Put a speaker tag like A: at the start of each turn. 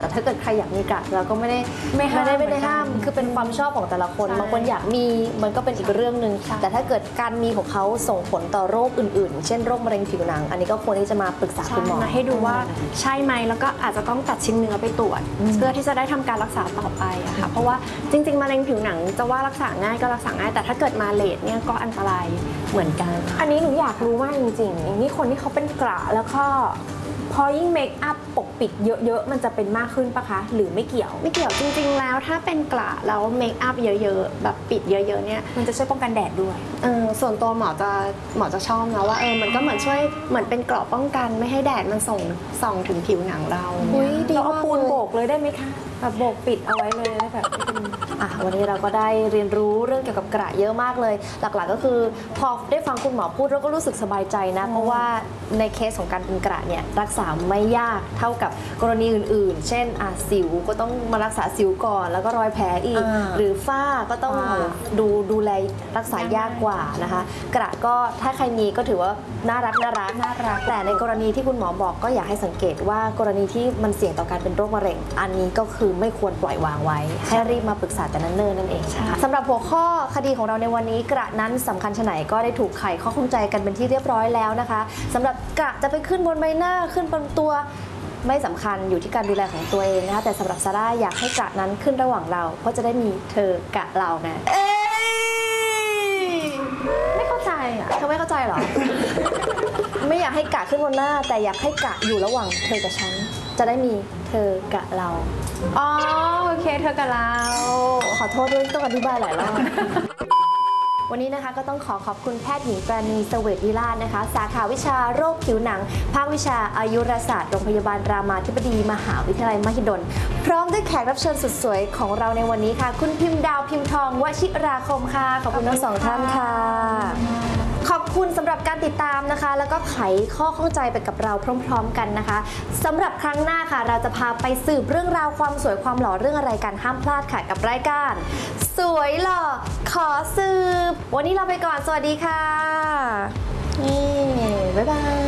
A: แต่ถ้าเกิดใครอยากมีกระเราก็ไม่ได้ห้ามคือเป็นความชอบของแต่ละคนบางคนอยากมีมันก็เป็นอีกเรื่องหนึ่งแต่ถ้าเกิดการมีของเขาส่งผลต่อโรคอื่นๆเช่นโรคมะเร็งผิวหนังอันนี้ก็ควรที่จะมาปรึกษาคุณหมอ
B: ให้ดูว่าใช่ไหมแล้วก็อาจจะต้องตัดชิ้นเนื้อไปตรวจเพื่อที่จะได้ทำการรักษาต่อไปอะค่ะเพราะว่าจริงๆมะเร็งผิวหนังจะว่ารักษาง่ายก็รักษาง่ายแต่ถ้าเกิดมาเลทเนี่ยก็อันตรายเหมือนกัน
C: อันนี้หนูอยากรู้มากจริงๆอย่างนี้คนที่เขาเป็นกระแล้วก็พอยิ่งเมคอัพปกปิดเยอะๆมันจะเป็นมากขึ้นปะคะหรือไม่เกี่ยว
B: จริงๆแล้วถ้าเป็นกระแล้วเมคอัพเยอะๆแบบปิดเยอะๆเนี่ย
C: มันจะช่วยป้องกันแดดด้วย
B: ส่วนตัวหมอจะชอบนะว่ามันก็เหมือนช่วยเหมือนเป็นเกราะป้องกันไม่ให้แดดมันส่องถึงผิวหนังเรา
C: เราเอาปูนโบกเลยได้ไหมคะแบบโบกปิดเอาไว้เลยแบบ
A: วันนี้เราก็ได้เรียนรู้เรื่องเกี่ยวกับกระเยอะมากเลยหลักๆก็คือพอได้ฟังคุณหมอพูดเราก็รู้สึกสบายใจนะเพราะว่าในเคสของการเป็นกระเนี่ยรักษาไม่ยากเท่ากับกรณีอื่นๆเช่นสิวก็ต้องมารักษาสิวก่อนแล้วก็รอยแผลอีกหรือฝ้าก็ต้องดูแลรักษายากกว่านะคะกระก็ถ้าใครมีก็ถือว่าน่ารักแต่ในกรณีที่คุณหมอบอกก็อยากให้สังเกตว่ากรณีที่มันเสี่ยงต่อการเป็นโรคมะเร็งอันนี้ก็คือไม่ควรปล่อยวางไว้ให้รีบมาปรึกษาแต่เนิ่นๆนั่นเองสำหรับหัวข้อคดีของเราในวันนี้กระนั้นสำคัญชะไหนก็ได้ถูกไขข้อข้องใจกันเป็นที่เรียบร้อยแล้วนะคะสำหรับกระจะไปขึ้นบนใบหน้าขึ้นบนตัวไม่สำคัญอยู่ที่การดูแลของตัวเองนะคะแต่สำหรับซาร่าอยากให้กระนั้นขึ้นระหว่างเราก็จะได้มีเธอกับเราไง
C: ไม่เข้าใจ
A: เธอไม่เข้าใจเหรอ ไม่อยากให้กะขึ้นบนหน้าแต่อยากให้กะอยู่ระหว่างเธอกับฉันจะได้มีเธอกับเรา
C: โอเคเธอกับเรา
A: ขอโทษด้วยต้องอธิบายหลายรอบ วันนี้นะคะก็ต้องขอบคุณแพทย์หญิงปราณีเสวตวิราชนะคะสาขาวิชาโรคผิวหนังภาควิชาอายุรศาสตร์โรงพยาบาลรามาธิบดีมหาวิทยาลัยมหิดลพร้อมด้วยแขกรับเชิญสุดสวยของเราในวันนี้ค่ะคุณพิมพ์ดาวพิมพ์ทองวชิราคมค่ะขอบคุณทั้งสองท่านค่ะขอบคุณสำหรับการติดตามนะคะแล้วก็ไขข้อข้องใจไปกับเราพร้อมๆกันนะคะสำหรับครั้งหน้าค่ะเราจะพาไปสืบเรื่องราวความสวยความหล่อเรื่องอะไรกันห้ามพลาดค่ะกับรายการสวยหล่อขอสืบวันนี้เราไปก่อนสวัสดีค่ะนี่บ๊ายบาย